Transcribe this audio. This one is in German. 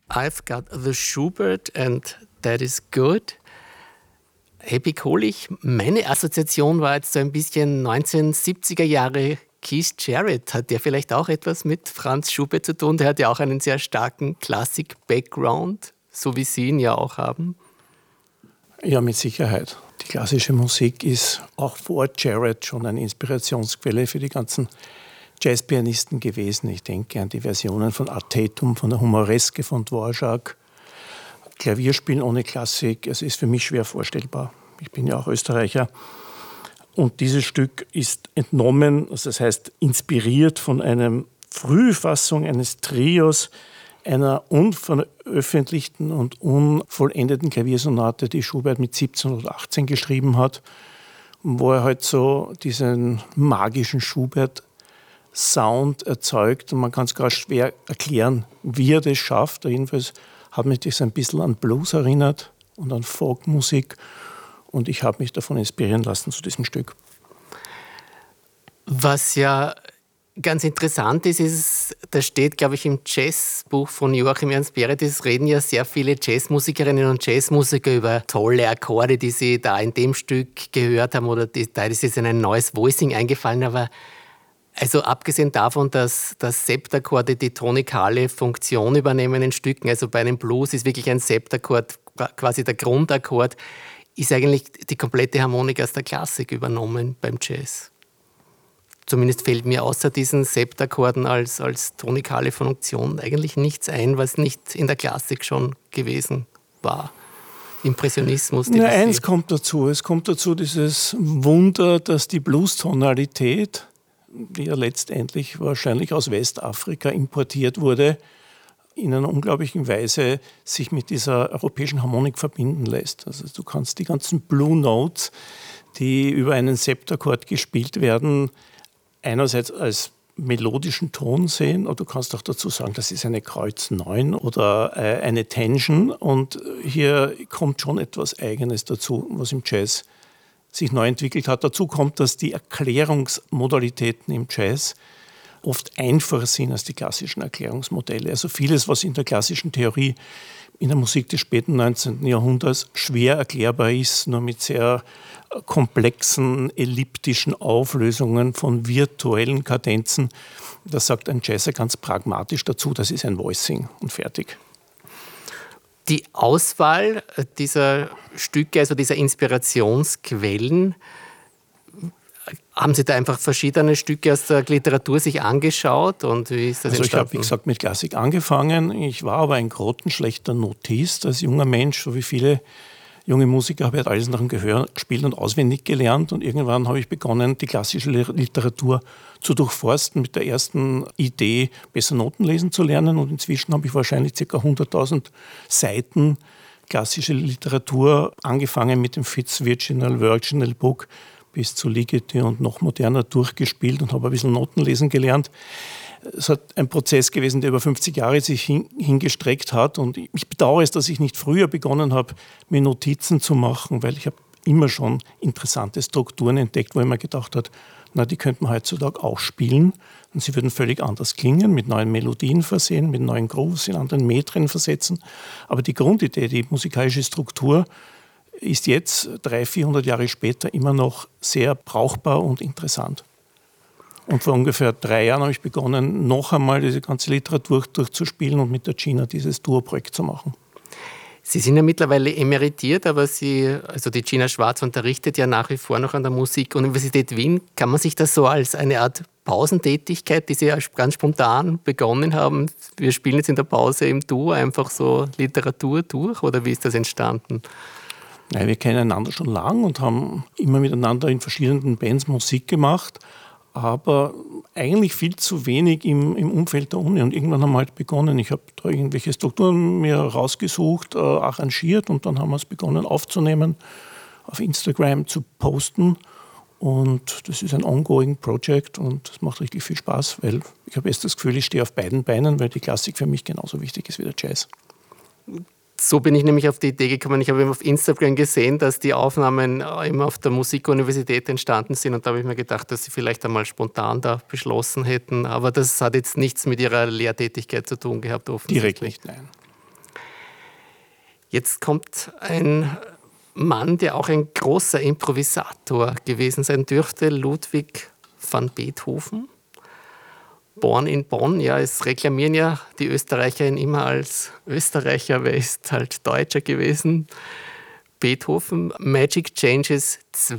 I've got the Schubert and that is good. Happy Kohlich, meine Assoziation war jetzt so ein bisschen 1970er Jahre Keith Jarrett. Hat der vielleicht auch etwas mit Franz Schubert zu tun? Der hat ja auch einen sehr starken Klassik-Background, so wie Sie ihn ja auch haben. Ja, mit Sicherheit. Die klassische Musik ist auch vor Jarrett schon eine Inspirationsquelle für die ganzen Jazzpianisten gewesen. Ich denke an die Versionen von Art Tatum, von der Humoreske von Dvorak. Klavierspielen ohne Klassik, es ist für mich schwer vorstellbar. Ich bin ja auch Österreicher. Und dieses Stück ist entnommen, also das heißt inspiriert von einer Frühfassung eines Trios, einer unveröffentlichten und unvollendeten Klaviersonate, die Schubert mit 17 oder 18 geschrieben hat, wo er halt so diesen magischen Schubert-Sound erzeugt. Und man kann es gar schwer erklären, wie er das schafft. Jedenfalls hat mich das ein bisschen an Blues erinnert und an Folkmusik. Und ich habe mich davon inspirieren lassen zu diesem Stück. Was ja ganz interessant ist, da steht, glaube ich, im Jazzbuch von Joachim Ernst Behret, es reden ja sehr viele Jazzmusikerinnen und Jazzmusiker über tolle Akkorde, die sie da in dem Stück gehört haben, oder da ist jetzt ein neues Voicing eingefallen, aber also abgesehen davon, dass Septakkorde die tonikale Funktion übernehmen in Stücken, also bei einem Blues ist wirklich ein Septakkord quasi der Grundakkord, ist eigentlich die komplette Harmonik aus der Klassik übernommen beim Jazz. Zumindest fällt mir außer diesen Septakkorden als tonikale Funktion eigentlich nichts ein, was nicht in der Klassik schon gewesen war. Impressionismus. Eins kommt dazu. Es kommt dazu dieses Wunder, dass die Blues-Tonalität, die ja letztendlich wahrscheinlich aus Westafrika importiert wurde, in einer unglaublichen Weise sich mit dieser europäischen Harmonik verbinden lässt. Also du kannst die ganzen Blue Notes, die über einen Septakkord gespielt werden, einerseits als melodischen Ton sehen, oder du kannst auch dazu sagen, das ist eine Kreuz 9 oder eine Tension. Und hier kommt schon etwas Eigenes dazu, was im Jazz sich neu entwickelt hat. Dazu kommt, dass die Erklärungsmodalitäten im Jazz oft einfacher sind als die klassischen Erklärungsmodelle. Also vieles, was in der klassischen Theorie in der Musik des späten 19. Jahrhunderts schwer erklärbar ist, nur mit sehr komplexen, elliptischen Auflösungen von virtuellen Kadenzen. Das sagt ein Jazzer ganz pragmatisch dazu, das ist ein Voicing und fertig. Die Auswahl dieser Stücke, also dieser Inspirationsquellen, haben Sie da einfach verschiedene Stücke aus der Literatur sich angeschaut und wie ist das entstanden? Ich habe, wie gesagt, mit Klassik angefangen. Ich war aber ein grottenschlechter Notist als junger Mensch, so wie viele junge Musiker, habe ich alles nach dem Gehör gespielt und auswendig gelernt. Und irgendwann habe ich begonnen, die klassische Literatur zu durchforsten mit der ersten Idee, besser Noten lesen zu lernen. Und inzwischen habe ich wahrscheinlich ca. 100.000 Seiten klassische Literatur, angefangen mit dem Virginal Book bis zu Ligeti und noch moderner durchgespielt und habe ein bisschen Noten lesen gelernt. Es hat ein Prozess gewesen, der über 50 Jahre sich hingestreckt hat, und ich bedauere es, dass ich nicht früher begonnen habe, mir Notizen zu machen, weil ich habe immer schon interessante Strukturen entdeckt, wo ich mir gedacht habe, na, die könnte man heutzutage auch spielen und sie würden völlig anders klingen, mit neuen Melodien versehen, mit neuen Grooves, in anderen Metren versetzen. Aber die Grundidee, die musikalische Struktur, ist jetzt 300-400 Jahre später immer noch sehr brauchbar und interessant. Und vor ungefähr 3 Jahren habe ich begonnen, noch einmal diese ganze Literatur durchzuspielen und mit der Gina dieses Duo-Projekt zu machen. Sie sind ja mittlerweile emeritiert, aber die Gina Schwarz unterrichtet ja nach wie vor noch an der Musikuniversität Wien. Kann man sich das so als eine Art Pausentätigkeit, die Sie ganz spontan begonnen haben, wir spielen jetzt in der Pause im Duo einfach so Literatur durch, oder wie ist das entstanden? Nein, wir kennen einander schon lang und haben immer miteinander in verschiedenen Bands Musik gemacht, aber eigentlich viel zu wenig im Umfeld der Uni. Und irgendwann haben wir halt begonnen. Ich habe da irgendwelche Strukturen mir rausgesucht, arrangiert, und dann haben wir es begonnen aufzunehmen, auf Instagram zu posten. Und das ist ein ongoing Project und es macht richtig viel Spaß, weil ich habe erst das Gefühl, ich stehe auf beiden Beinen, weil die Klassik für mich genauso wichtig ist wie der Jazz. So bin ich nämlich auf die Idee gekommen. Ich habe auf Instagram gesehen, dass die Aufnahmen immer auf der Musikuniversität entstanden sind. Und da habe ich mir gedacht, dass Sie vielleicht einmal spontan da beschlossen hätten. Aber das hat jetzt nichts mit Ihrer Lehrtätigkeit zu tun gehabt, offensichtlich. Direkt nicht, nein. Jetzt kommt ein Mann, der auch ein großer Improvisator gewesen sein dürfte, Ludwig van Beethoven. Born in Bonn, ja, es reklamieren ja die Österreicher ihn immer als Österreicher, wer ist halt Deutscher gewesen. Beethoven, Magic Changes